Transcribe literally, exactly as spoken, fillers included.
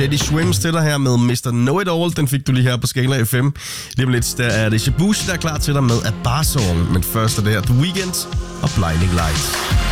Teddy Swims til dig her med mister Know-It-All. Den fik du lige her på Skala F M. Lige om lidt, der er det Shabushi, der er klar til dig med A Bar Song. Men først er det her The Weeknd og Blinding Lights.